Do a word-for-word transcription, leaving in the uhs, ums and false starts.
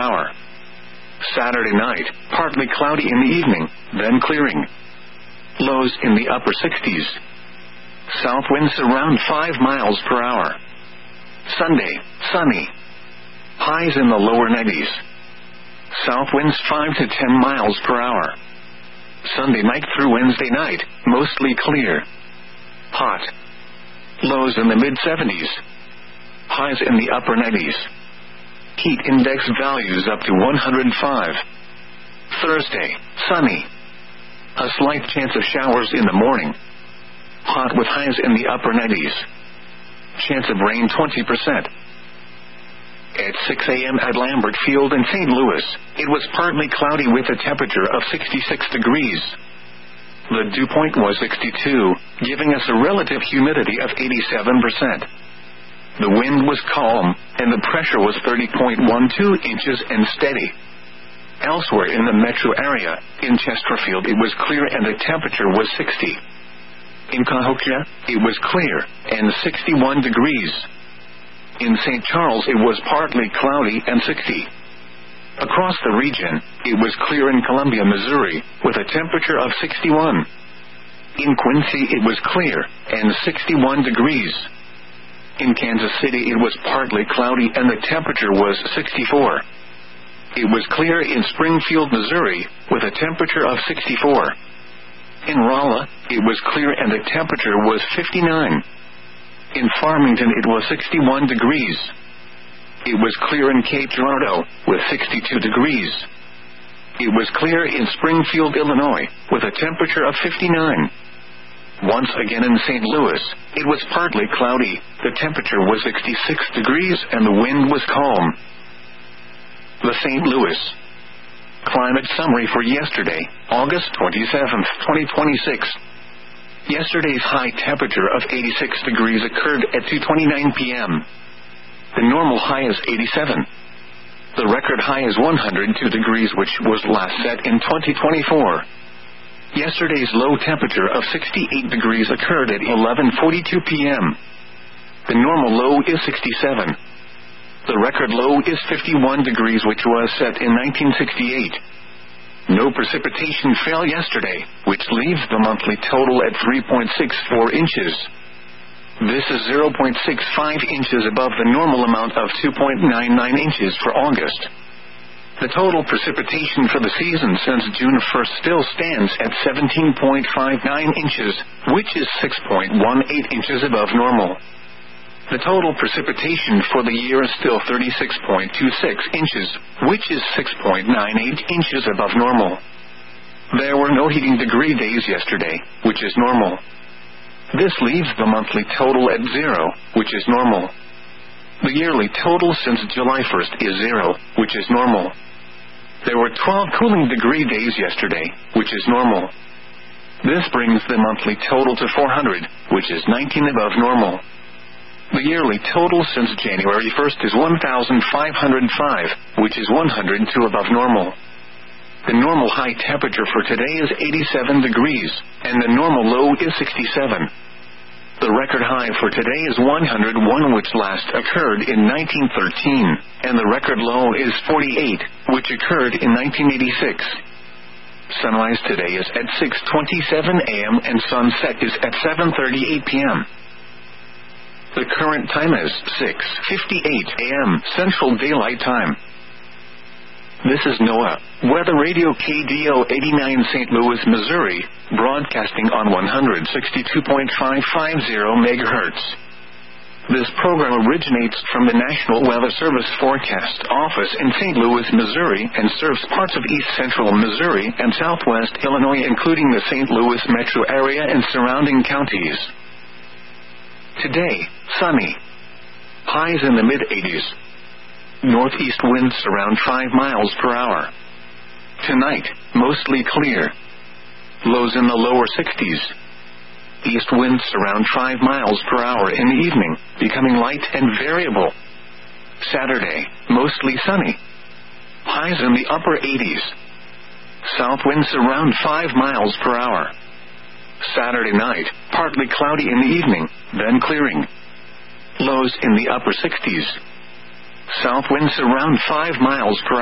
hour. Saturday night, partly cloudy in the evening, then clearing. Lows in the upper sixties. South winds around five miles per hour. Sunday, sunny. Highs in the lower nineties. South winds five to ten miles per hour. Sunday night through Wednesday night, mostly clear. Hot. Lows in the mid-seventies. Highs in the upper nineties. Heat index values up to one hundred five. Thursday, sunny. A slight chance of showers in the morning. Hot with highs in the upper nineties. Chance of rain twenty percent. At six a.m. at Lambert Field in Saint Louis, it was partly cloudy with a temperature of sixty-six degrees. The dew point was sixty-two, giving us a relative humidity of eighty-seven percent. The wind was calm, and the pressure was thirty point one two inches and steady. Elsewhere in the metro area, in Chesterfield it was clear and the temperature was sixty. In Cahokia, it was clear, and sixty-one degrees. In Saint Charles it was partly cloudy and sixty. Across the region, it was clear in Columbia, Missouri, with a temperature of sixty-one. In Quincy it was clear, and sixty-one degrees. In Kansas City it was partly cloudy and the temperature was sixty-four. It was clear in Springfield, Missouri, with a temperature of sixty-four. In Rolla, it was clear and the temperature was fifty-nine. In Farmington it was sixty-one degrees. It was clear in Cape Girardeau, with sixty-two degrees. It was clear in Springfield, Illinois, with a temperature of fifty-nine. Once again in Saint Louis, it was partly cloudy, the temperature was sixty-six degrees and the wind was calm. The Saint Louis Climate Summary for yesterday, August twenty-seventh, twenty twenty-six. Yesterday's high temperature of eighty-six degrees occurred at two twenty-nine p.m. The normal high is eighty-seven. The record high is one hundred two degrees, which was last set in twenty twenty-four. Yesterday's low temperature of sixty-eight degrees occurred at eleven forty-two p.m. The normal low is sixty-seven. The record low is fifty-one degrees, which was set in nineteen sixty-eight. No precipitation fell yesterday, which leaves the monthly total at three point six four inches. This is zero point six five inches above the normal amount of two point nine nine inches for August. The total precipitation for the season since June first still stands at seventeen point five nine inches, which is six point one eight inches above normal. The total precipitation for the year is still thirty-six point two six inches, which is six point nine eight inches above normal. There were no heating degree days yesterday, which is normal. This leaves the monthly total at zero, which is normal. The yearly total since July first is zero, which is normal. There were twelve cooling degree days yesterday, which is normal. This brings the monthly total to four hundred, which is nineteen above normal. The yearly total since January first is one thousand five hundred five, which is one hundred two above normal. The normal high temperature for today is eighty-seven degrees, and the normal low is sixty-seven. The record high for today is one hundred one, which last occurred in nineteen thirteen, and the record low is forty-eight, which occurred in nineteen eighty-six. Sunrise today is at six twenty-seven a.m. and sunset is at seven thirty-eight p.m. The current time is six fifty-eight a.m. Central Daylight Time. This is NOAA Weather Radio K D O eighty-nine Saint Louis, Missouri, broadcasting on one sixty-two point five five zero megahertz. This program originates from the National Weather Service Forecast Office in Saint Louis, Missouri, and serves parts of east central Missouri and southwest Illinois, including the Saint Louis metro area and surrounding counties. Today, sunny. Highs in the mid-eighties. Northeast winds around five miles per hour. Tonight, mostly clear. Lows in the lower sixties. East winds around five miles per hour in the evening, becoming light and variable. Saturday, mostly sunny. Highs in the upper eighties. South winds around five miles per hour. Saturday night, partly cloudy in the evening, then clearing. Lows in the upper sixties. South winds around five miles per hour.